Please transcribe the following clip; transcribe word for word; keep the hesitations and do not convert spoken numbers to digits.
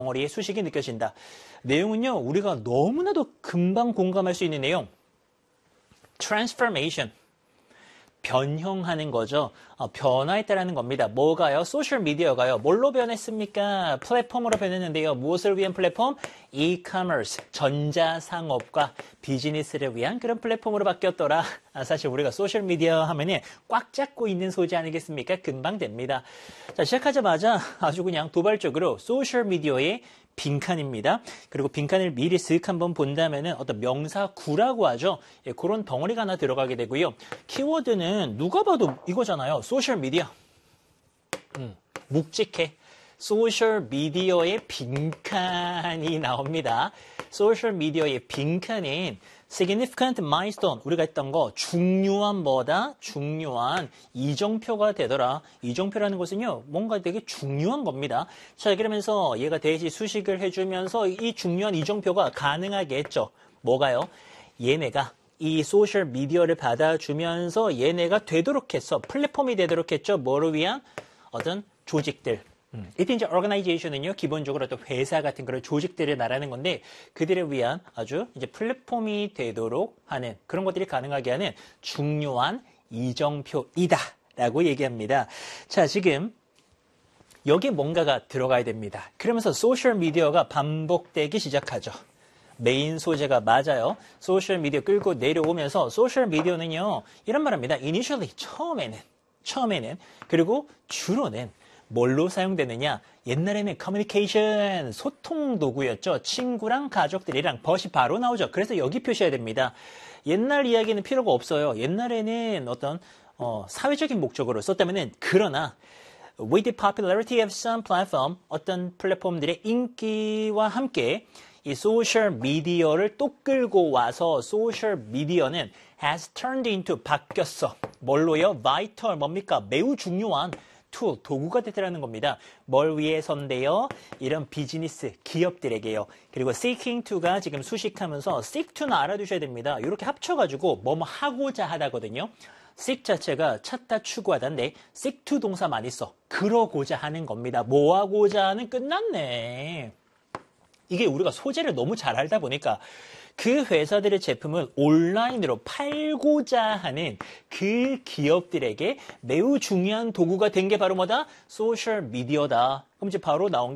덩어리의 수식이 느껴진다. 내용은요, 우리가 너무나도 금방 공감할 수 있는 내용. transformation. 변형하는 거죠. 어, 변화했다라는 겁니다. 뭐가요? 소셜미디어가요. 뭘로 변했습니까? 플랫폼으로 변했는데요. 무엇을 위한 플랫폼? e-commerce, 전자상업과 비즈니스를 위한 그런 플랫폼으로 바뀌었더라. 아, 사실 우리가 소셜미디어 하면은 꽉 잡고 있는 소재 아니겠습니까? 금방 됩니다. 자, 시작하자마자 아주 그냥 도발적으로 소셜미디어의 빈칸입니다. 그리고 빈칸을 미리 쓱 한번 본다면은 어떤 명사구라고 하죠. 예, 그런 덩어리가 하나 들어가게 되고요. 키워드는 누가 봐도 이거잖아요. 소셜미디어. 음, 묵직해. 소셜미디어의 빈칸이 나옵니다. 소셜미디어의 빈칸은 significant milestone, 우리가 했던 거 중요한 뭐다? 중요한 이정표가 되더라. 이정표라는 것은요, 뭔가 되게 중요한 겁니다. 자, 그러면서 얘가 대시 수식을 해주면서 이 중요한 이정표가 가능하게 했죠. 뭐가요? 얘네가 이 소셜미디어를 받아주면서 얘네가 되도록 했어. 플랫폼이 되도록 했죠. 뭐를 위한? 어떤 조직들. 음. 이때 이제 organization은요, 기본적으로 또 회사 같은 그런 조직들을 말하는 건데, 그들을 위한 아주 이제 플랫폼이 되도록 하는 그런 것들이 가능하게 하는 중요한 이정표이다. 라고 얘기합니다. 자, 지금 여기에 뭔가가 들어가야 됩니다. 그러면서 소셜미디어가 반복되기 시작하죠. 메인 소재가 맞아요. 소셜미디어 끌고 내려오면서 소셜미디어는요, 이런 말 합니다. initially, 처음에는, 처음에는, 그리고 주로는 뭘로 사용되느냐? 옛날에는 커뮤니케이션, 소통 도구였죠. 친구랑 가족들이랑 벗이 바로 나오죠. 그래서 여기 표시해야 됩니다. 옛날 이야기는 필요가 없어요. 옛날에는 어떤 어, 사회적인 목적으로 썼다면은 그러나 with the popularity of some platform, 어떤 플랫폼들의 인기와 함께 이 소셜 미디어를 또 끌고 와서 소셜 미디어는 has turned into, 바뀌었어. 뭘로요? vital, 뭡니까? 매우 중요한 툴, 도구가 됐다는 겁니다. 뭘 위해서인데요? 이런 비즈니스, 기업들에게요. 그리고 seeking to가 지금 수식하면서 seek to는 알아두셔야 됩니다. 이렇게 합쳐가지고 뭐뭐 하고자 하다거든요. seek 자체가 찾다, 추구하다인데 seek to 동사 많이 써. 그러고자 하는 겁니다. 뭐 하고자 하는 끝났네. 이게 우리가 소재를 너무 잘 알다 보니까 그 회사들의 제품을 온라인으로 팔고자 하는 그 기업들에게 매우 중요한 도구가 된 게 바로 뭐다? 소셜미디어다. 그럼 이제 바로 나온